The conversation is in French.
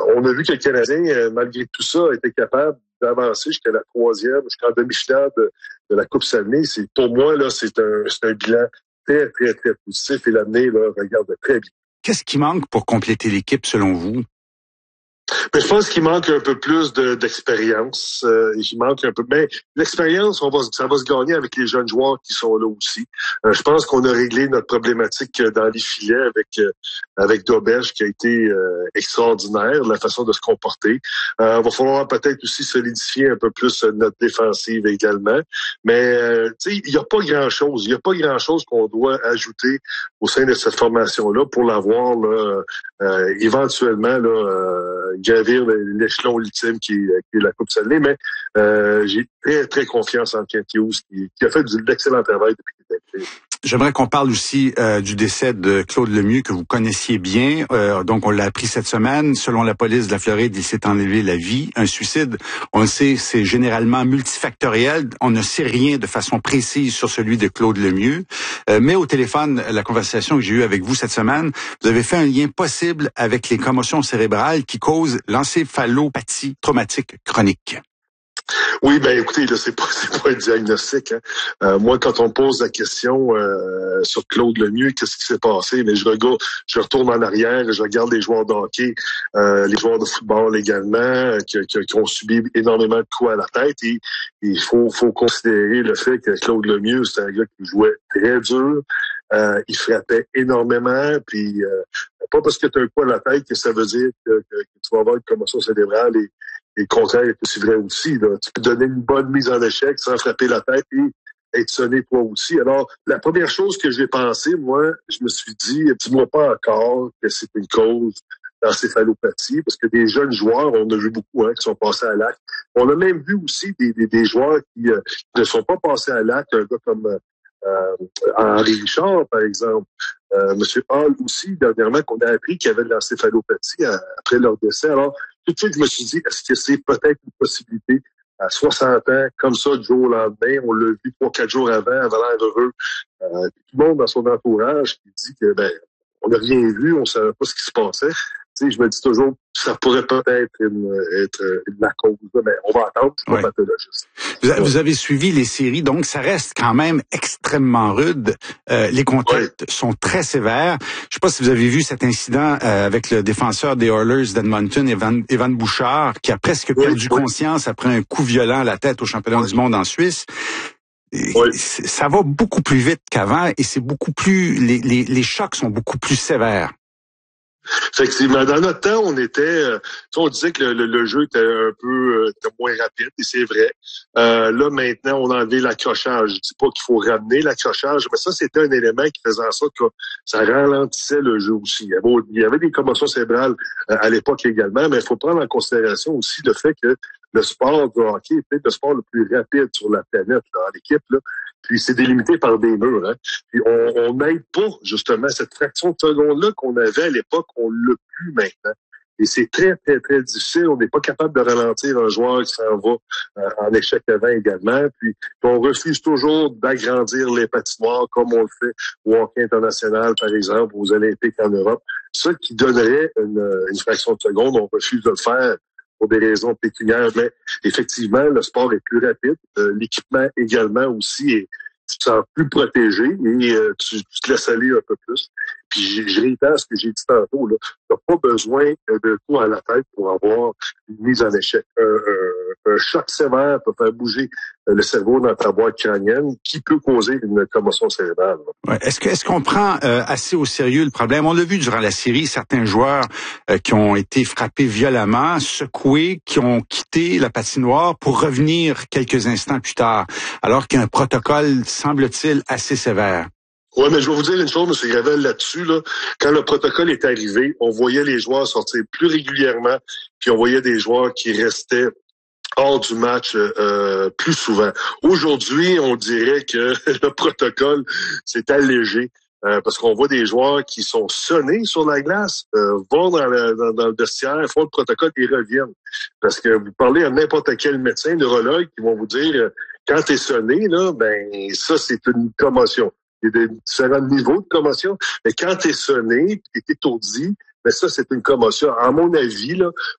on a vu que le Canadien, malgré tout ça, a été capable d'avancer jusqu'à la troisième, jusqu'en demi-finale de la Coupe Stanley. Pour moi, là, c'est un bilan très, très, très positif et l'avenir, là, regarde très bien. Qu'est-ce qui manque pour compléter l'équipe, selon vous? Mais je pense qu'il manque un peu plus d'expérience. Il manque un peu. Mais l'expérience, ça va se gagner avec les jeunes joueurs qui sont là aussi. Je pense qu'on a réglé notre problématique dans les filets avec Doberge qui a été extraordinaire, la façon de se comporter. Va falloir peut-être aussi solidifier un peu plus notre défensive également. Mais tu sais, il n'y a pas grand-chose. Il n'y a pas grand-chose qu'on doit ajouter au sein de cette formation-là pour l'avoir là, éventuellement là, gravir l'échelon ultime qui est la Coupe Stanley, mais j'ai très, très confiance en Kent Hughes qui a fait d'excellent travail depuis qu'il est arrivé. J'aimerais qu'on parle aussi du décès de Claude Lemieux, que vous connaissiez bien. Donc, on l'a appris cette semaine. Selon la police de la Floride, il s'est enlevé la vie. Un suicide, on le sait, c'est généralement multifactoriel. On ne sait rien de façon précise sur celui de Claude Lemieux. Mais au téléphone, la conversation que j'ai eue avec vous cette semaine, vous avez fait un lien possible avec les commotions cérébrales qui causent l'encéphalopathie traumatique chronique. Oui, ben écoutez, là, c'est pas un diagnostic. Hein. Moi, quand on me pose la question sur Claude Lemieux, qu'est-ce qui s'est passé? Mais je retourne en arrière, je regarde les joueurs de hockey, les joueurs de football également, qui ont subi énormément de coups à la tête. Et il faut considérer le fait que Claude Lemieux, c'est un gars qui jouait très dur. Il frappait énormément, puis pas parce que tu as un coup à la tête que ça veut dire que tu vas avoir une commotion cérébrale et le contraire est aussi vrai aussi. Là. Tu peux donner une bonne mise en échec sans frapper la tête et être sonné toi aussi. Alors, la première chose que j'ai pensé, moi, je me suis dit, dis-moi pas encore que c'est une cause d'encéphalopathie, parce que des jeunes joueurs, on a vu beaucoup qui sont passés à l'acte. On a même vu aussi des joueurs qui ne sont pas passés à l'acte, un gars comme Henri Richard, par exemple. Monsieur Hall aussi, dernièrement, qu'on a appris qu'il y avait de l'encéphalopathie après leur décès. Alors, tout de suite, je me suis dit, est-ce que c'est peut-être une possibilité à 60 ans, comme ça, du jour au lendemain, on l'a vu 3-4 jours avant, avait l'air heureux. Tout le monde dans son entourage qui dit que, on n'a rien vu, on savait pas ce qui se passait. Tu sais, je me dis toujours, ça pourrait peut-être être la cause. Mais on va attendre, je suis pas pathologiste. Vous avez suivi les séries, donc ça reste quand même extrêmement rude. Les contacts sont très sévères. Je sais pas si vous avez vu cet incident avec le défenseur des Oilers d'Edmonton, Evan Bouchard, qui a presque perdu conscience après un coup violent à la tête au championnat du monde en Suisse. Ça va beaucoup plus vite qu'avant et c'est beaucoup plus, les chocs sont beaucoup plus sévères. Effectivement, dans notre temps, on disait que le jeu était un peu était moins rapide, et c'est vrai. Là, maintenant, on a enlevé l'accrochage. Je dis pas qu'il faut ramener l'accrochage, mais ça, c'était un élément qui faisait en sorte que ça ralentissait le jeu aussi. Il y avait des commotions cérébrales à l'époque également, mais il faut prendre en considération aussi le fait que le sport de hockey est peut-être le sport le plus rapide sur la planète, là, en équipe, là. Puis c'est délimité par des murs. Hein. Puis on n'aide pas, justement, cette fraction de seconde-là qu'on avait à l'époque, on l'a plus maintenant. Et c'est très, très, très difficile. On n'est pas capable de ralentir un joueur qui s'en va en échec avant également. Puis on refuse toujours d'agrandir les patinoires comme on le fait au hockey international, par exemple, aux Olympiques en Europe. Ça qui donnerait une fraction de seconde, on refuse de le faire pour des raisons pécuniaires. Mais effectivement, le sport est plus rapide. L'équipement également aussi est tu te sens plus protégé et tu te laisses aller un peu plus. Puis je réitère ce que j'ai dit tantôt, là. Tu n'as pas besoin de coup à la tête pour avoir une mise en échec. Un choc sévère peut faire bouger le cerveau dans ta boîte crânienne qui peut causer une commotion cérébrale. Ouais. Est-ce qu'on prend assez au sérieux le problème? On l'a vu durant la série, certains joueurs qui ont été frappés violemment, secoués, qui ont quitté la patinoire pour revenir quelques instants plus tard, alors qu'il y a un protocole, semble-t-il, assez sévère. Oui, mais je vais vous dire une chose, M. Gravel, là-dessus, là, quand le protocole est arrivé, on voyait les joueurs sortir plus régulièrement, puis on voyait des joueurs qui restaient hors du match plus souvent. Aujourd'hui, on dirait que le protocole s'est allégé. Parce qu'on voit des joueurs qui sont sonnés sur la glace, vont dans le vestiaire, font le protocole et reviennent. Parce que vous parlez à n'importe quel médecin, neurologue, qui vont vous dire, quand t'es sonné, là, ça, c'est une commotion. Il y a des différents niveaux de commotion. Mais quand t'es sonné, t'es étourdi, ça, c'est une commotion. À mon avis, là,